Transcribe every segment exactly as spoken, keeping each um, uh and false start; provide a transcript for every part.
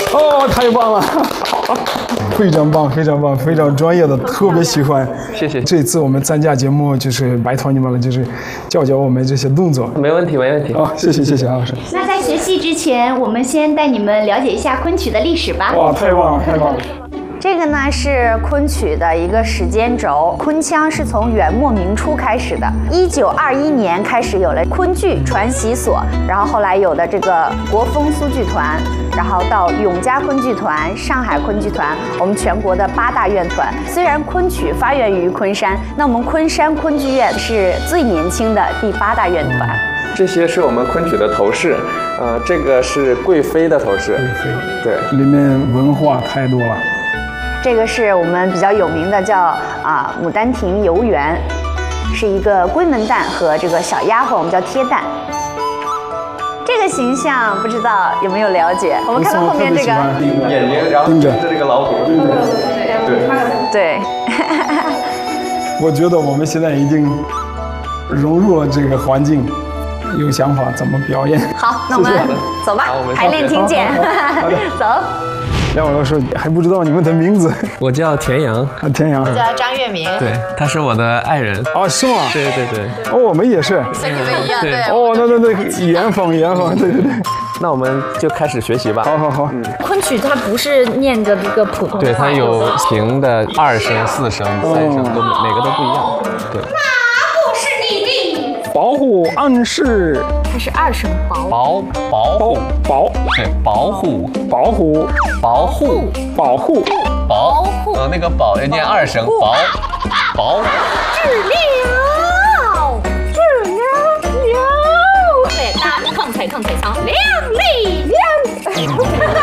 哦，太棒了！非常棒，非常棒，非常专业的，特别喜欢。 谢谢。 这次我们参加节目，就是拜托你们了，就是教教我们这些动作。 没问题，没问题。 哦，谢谢，谢谢安老师。 那在学习之前，我们先带你们了解一下昆曲的历史吧。 哇，太棒了，太棒了！ 这个呢是昆曲的一个时间轴，昆腔是从元末明初开始的。一九二一年开始有了昆剧传习所，然后后来有的这个国风苏剧团，然后到永嘉昆剧团、上海昆剧团，我们全国的八大院团。虽然昆曲发源于昆山，那我们昆山昆剧院是最年轻的第八大院团。 这些是我们昆曲的头饰，呃，这个是贵妃的头饰。贵妃，对， 里面文化太多了。 这个是我们比较有名的叫啊《牡丹亭游园》，是一个闺门旦和这个小丫鬟，我们叫贴旦。这个形象不知道有没有了解？我们看到后面这个眼睛，然后盯着这个老虎。对对。 我觉得我们现在已经融入了这个环境，有想法怎么表演。 好，那我们走吧，排练听见。走。 两位老师还不知道你们的名字。 我叫田阳， 啊，田阳。 我叫张月明。 对，他是我的爱人。 哦，是吗？ 对对对。 哦，我们也是。 跟你们一样，对。 哦，那那那缘分缘分，对对对。 那我们就开始学习吧。 好好好。 嗯，昆曲它不是念着一个普通话， 对，它有平的二声、四声、三声，都每个都不一样。对。 那不是你的。 保护暗示。 它是二声保。 保保护保。 对，保护保护保护保护保护。呃，那个保要念二声，保保。 治了，治了了。对，大抗彩抗彩仓，亮丽亮。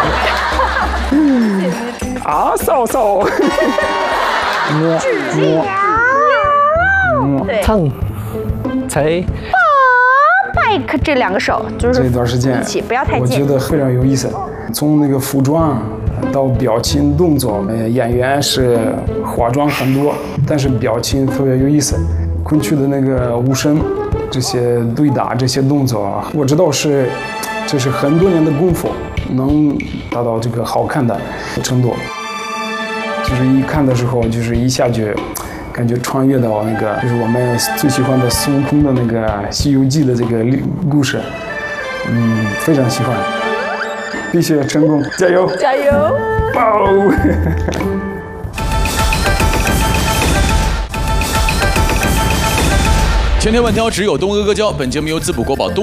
啊，嫂嫂。摸摸。 对。 蹭，踩。 麦克这两个手就是这段时间一起，不要太近。 我觉得非常有意思，从那个服装到表情动作，呃，演员是化妆很多，但是表情特别有意思。昆曲的那个武生，这些对打这些动作，我知道是这是很多年的功夫能达到这个好看的程度，就是一看的时候就是一下就感觉穿越到那个就是我们最喜欢的孙悟空的那个《西游记》的这个故事，嗯，非常喜欢，必须成功，加油， 加油！ 爆！ 千挑万挑，只有东阿阿胶。本节目由滋补国宝东。